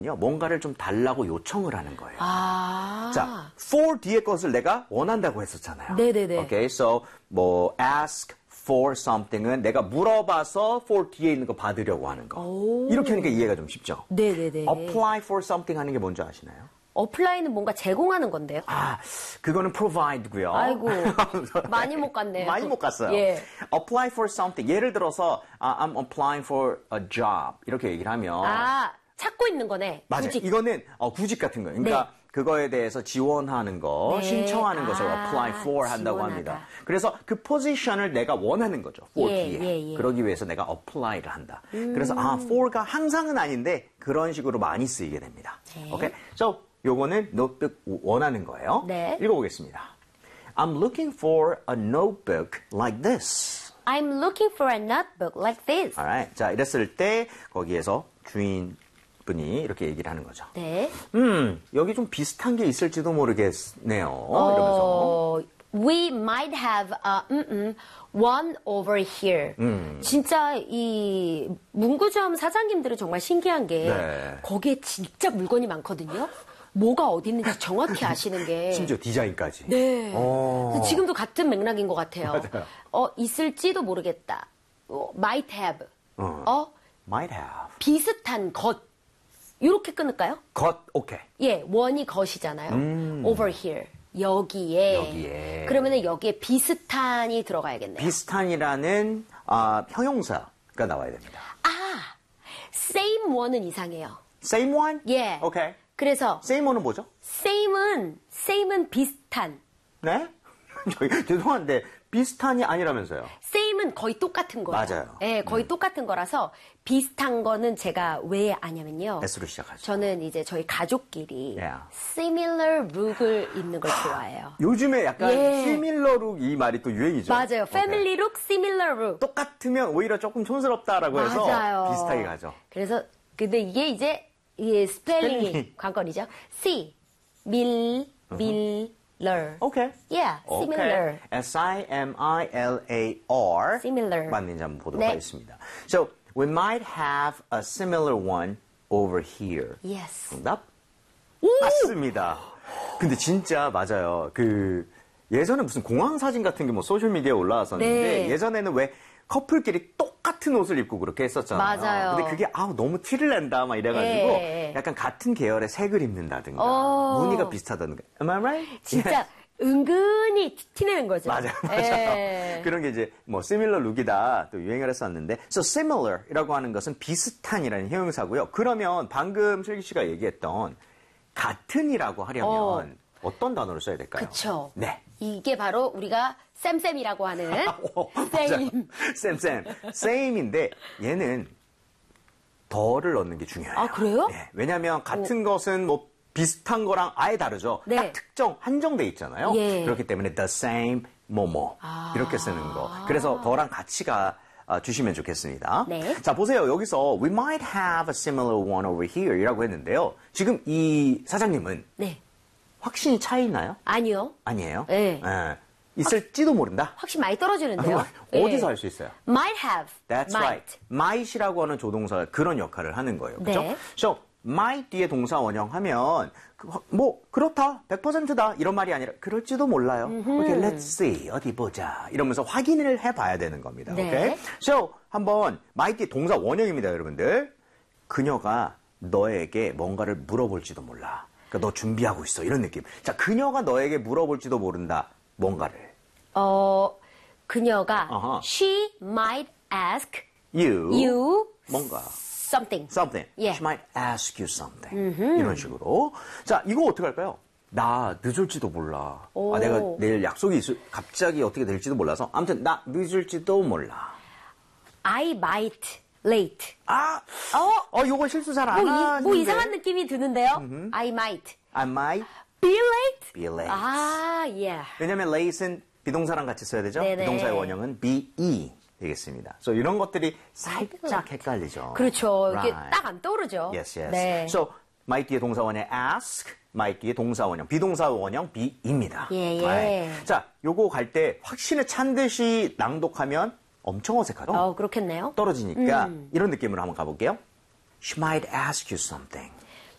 뭔가를 좀 달라고 요청을 하는 거예요. 아. 자, for 뒤에 것을 내가 원한다고 했었잖아요. 네네네. Okay, so 뭐 ask for something은 내가 물어봐서 for 뒤에 있는 거 받으려고 하는 거. 오. 이렇게 하니까 이해가 좀 쉽죠? 네네네. apply for something 하는 게 뭔지 아시나요? 어플라이는 뭔가 제공하는 건데요. 아, 그거는 provide고요. 아이고, 많이 못 갔네요. 많이 못 갔어요. 예. apply for something. 예를 들어서 I'm applying for a job 이렇게 얘기를 하면 아, 찾고 있는 거네. 맞아요. 구직. 이거는 구직 같은 거예요. 그러니까 네. 그거에 대해서 지원하는 거, 네. 신청하는 것을 아, apply for 한다고 지원하다. 합니다. 그래서 그 포지션을 내가 원하는 거죠. for 예, 뒤에. 예, 예. 그러기 위해서 내가 apply를 한다. 그래서 for가 항상은 아닌데 그런 식으로 많이 쓰이게 됩니다. 네. 오케이? So 요거는 notebook 원하는 거예요. 네. 읽어보겠습니다. I'm looking for a notebook like this. I'm looking for a notebook like this. Alright. 자, 이랬을 때 거기에서 주인분이 이렇게 얘기를 하는 거죠. 네. 여기 좀 비슷한 게 있을지도 모르겠네요. 이러면서. We might have one over here. 진짜 이 문구점 사장님들은 정말 신기한 게 네. 거기에 진짜 물건이 많거든요. 뭐가 어디 있는지 정확히 아시는 게. 심지어 디자인까지. 네. 그래서 지금도 같은 맥락인 것 같아요. 맞아요. 있을지도 모르겠다. might have. Might have. 비슷한 것. 이렇게 끊을까요? 것, 오케이. 예, 원이 것이잖아요. over here. 여기에. 그러면은 여기에 비슷한이 들어가야겠네요. 비슷한이라는 형용사가 나와야 됩니다. same one은 이상해요. Same one? 예. 오케이. 그래서 Same one은 뭐죠? same은 비슷한. 네? 죄송한데 비슷한이 아니라면서요. same은 거의 똑같은 거예요. 맞아요. 예, 거의 똑같은 거라서 비슷한 거는 제가 왜 아냐면요. S로 시작하죠. 저는 이제 저희 가족끼리 Yeah. similar look을 입는 걸 좋아해요. 요즘에 약간 예. similar look 이 말이 또 유행이죠. 맞아요. family look, similar look. 똑같으면 오히려 조금 촌스럽다라고 해서 맞아요. 비슷하게 가죠. 그래서 근데 이게 스펠링이 관건이죠. similar. 오케이. Yeah, similar. S-I-M-I-L-A-R. Similar. 맞는지 한번 보도록 네. 하겠습니다. So, we might have a similar one over here. Yes. 정답? 맞습니다. 근데 진짜 맞아요. 예전에 무슨 공항 사진 같은 게 뭐 소셜미디어에 올라왔었는데 네. 예전에는 왜 커플끼리 똑같은 옷을 입고 그렇게 했었잖아요. 맞아요. 근데 그게 너무 티를 낸다 막 이래가지고 예. 약간 같은 계열의 색을 입는다든가 무늬가 비슷하다든가. Am I right? 진짜 은근히 티내는 거죠. 맞아요. 예. 그런 게 이제 뭐 similar look이다 또 유행을 했었는데 so similar이라고 하는 것은 비슷한이라는 형용사고요. 그러면 방금 슬기 씨가 얘기했던 같은이라고 하려면 어떤 단어를 써야 될까요? 그쵸. 네. 이게 바로 우리가 쌤쌤이라고 하는 same. 쌤. same인데 얘는 더를 넣는 게 중요해요. 아, 그래요? 네. 왜냐하면 같은 것은 뭐 비슷한 거랑 아예 다르죠. 네. 딱 특정, 한정돼 있잖아요. 예. 그렇기 때문에 the same, 뭐뭐 이렇게 쓰는 거. 그래서 더랑 같이가 주시면 좋겠습니다. 네. 자, 보세요. 여기서 we might have a similar one over here 이라고 했는데요. 지금 이 사장님은 네. 확신이 차 있나요? 아니요. 아니에요? 네. 예. 있을지도 모른다? 확실히 많이 떨어지는데요. 어디서 할 수 있어요? might have. That's right. might이라고 하는 조동사가 그런 역할을 하는 거예요. 그렇죠? 네. So, might 뒤에 동사 원형하면 뭐 그렇다, 100%다 이런 말이 아니라 그럴지도 몰라요. Okay, let's see. 어디 보자. 이러면서 확인을 해봐야 되는 겁니다. 네. Okay? So, 한번 might 뒤에 동사 원형입니다, 여러분들. 그녀가 너에게 뭔가를 물어볼지도 몰라. 그러니까 너 준비하고 있어. 이런 느낌. 자, 그녀가 너에게 물어볼지도 모른다. 뭔가를. 그녀가 어허. she might ask you 뭔가. something. 예. She might ask you something. 이런 식으로. 자, 이거 어떻게 할까요? 나 늦을지도 몰라. 내가 내일 약속이 갑자기 어떻게 될지도 몰라서. 아무튼 나 늦을지도 몰라. I might late. 요거 실수 잘 안 하는데. 뭐 이상한 느낌이 드는데요. I might. I might be late. be late. yeah. 왜냐면 late은 비동사랑 같이 써야 되죠. 네네. 비동사의 원형은 be 되겠습니다. 그래서 이런 것들이 살짝 헷갈리죠. 그렇죠. 이게 Right. 딱 안 떠오르죠. Yes, yes. 네. So, might 뒤에 동사 원형 ask, might 뒤에 동사 원형, 비동사 원형 be입니다. 예. Right. 자, 요거 갈 때 확신에 찬 듯이 낭독하면 엄청 어색하죠? 그렇겠네요. 떨어지니까 이런 느낌으로 한번 가볼게요. She might ask you something.